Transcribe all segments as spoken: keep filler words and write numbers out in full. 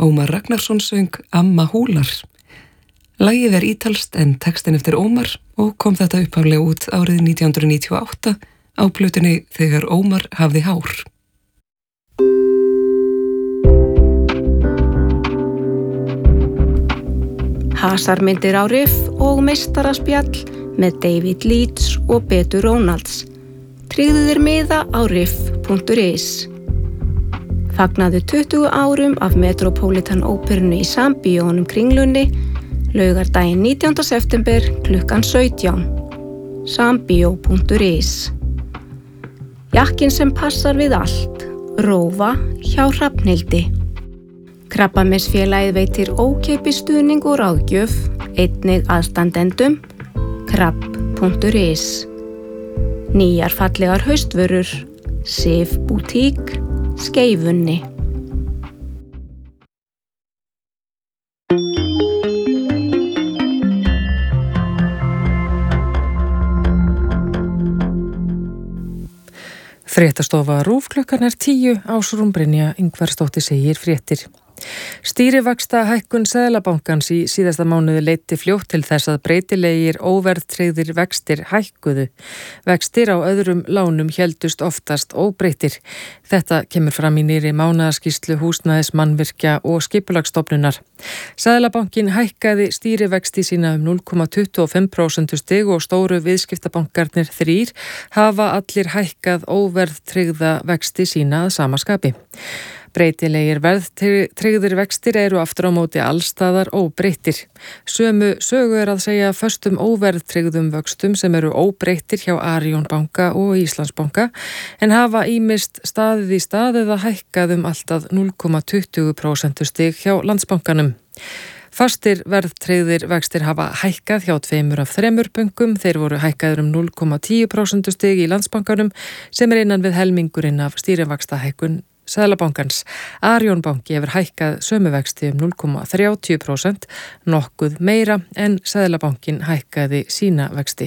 Ómar Ragnarsson söng Amma húlar. Lagið er ítalskt en textin eftir Ómar og kom þetta upphaflega út árið nítján hundruð níutíu og átta á plötunni Þegar Ómar hafði hár. Hasarmyndir á riff og meistaraspjall með David Leeds og Betu Ronalds. Tryggðu þér miða á riff punktur is. Fagnaðu tuttugu árum af Metropolitan Óperunni í Sambíónum Kringlunni, laugardaginn nítjánda september klukkan sautján. Sambíó punktur is. Jakkin sem passar við allt. Rófa hjá Hrafnhildi. Krabbameinsfélagið veitir ókeypis stuðning og ráðgjöf, einnig aðstandendum. krabb punktur is. Nýjar fallegar haustvörur. Sif Boutique. Skeifunni. Fréttastofa RÚV klukkan er tíu, Ásrún Brynja Ingvarsdóttir segir fréttir. Stýrivaxtahækkun Seðlabankans í síðasta mánuði leiddi fljótt til þess að breytilegir óverðtryggðir vextir hækkuðu. Vextir á öðrum lánum héldust oftast óbreyttir. Þetta kemur fram í nýrri mánaðarskýrslu Húsnæðis, Mannvirkja og Skipulagsstofnunar. Seðlabankinn hækkaði stýrivexti sína um núll komma tuttugu og fimm prósentustig og stóru viðskiptabankarnir þrír hafa allir hækkað óverðtryggða vexti sína að sama skapi. Breytilegir verðtryggðir vextir eru aftur á móti allstaðar óbreyttir. Sömu sögu er að segja föstum óverðtryggðum vöxtum sem eru óbreyttir hjá Arion banka og Íslandsbanka en hafa ýmist staðið í staðið að hækkað um alltaf núll komma tuttugu prósentustig hjá Landsbankanum. Fastir verðtryggðir vextir hafa hækkað hjá tveimur af þremur bönkum. Þeir voru hækkaður um núll komma tíu prósentustig í Landsbankanum sem er innan við helmingurinn af stýrivaxtahækkun Seðlabankans. Arion banki hefur hækkað sömu vexti um núll komma þrjátíu prósent, nokkuð meira en Seðlabankinn hækkaði sína vexti.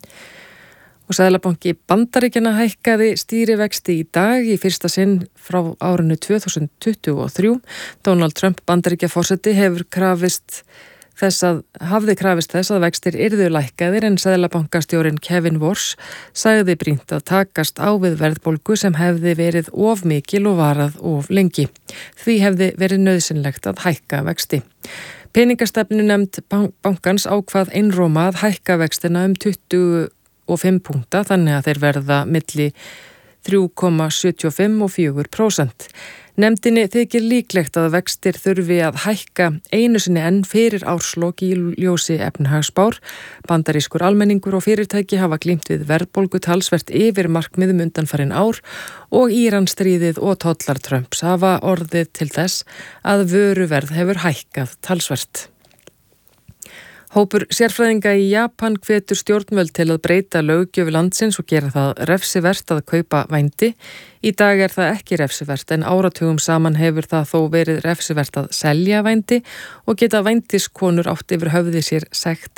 Og Seðlabanki Bandaríkjanna hækkaði stýrivexti í dag í fyrsta sinn frá árinu tvö þúsund tuttugu og þrjú. Donald Trump Bandaríkjaforseti hefur krafist þess að hafði krafist þess að vextir yrðu lækkaðir en Seðlabankastjórinn Kevin Warsh sagði brýnt að takast á við verðbólgu sem hefði verið of mikil og varað of lengi. Því hefði verið nauðsynlegt að hækka vexti. Peningastefnunefnd bankans ákvað einróma að hækka vextina um tuttugu og fimm punkta þannig að þeir verða milli þrjú komma sjötíu og fimm og fjögur prósent. Nefndinni þykir líklegt að vextir þurfi að hækka einu sinni enn fyrir árslok í ljósi efnahagsspár. Bandarískur almenningur og fyrirtæki hafa glímt við verðbólgu talsvert yfir markmiðum undanfarin ár og Íransstríðið og tollar Trumps hafa orðið til þess að vöruverð hefur hækkað talsvert. Hópur sérfræðinga í Japan hvetur stjórnvöld til að breyta löggjöf landsins og gera það refsivert að kaupa vændi. Í dag er það ekki refsivert en áratugum saman hefur það þó verið refsivert að selja vændi og geta vændiskonur átt yfir höfði sér sekt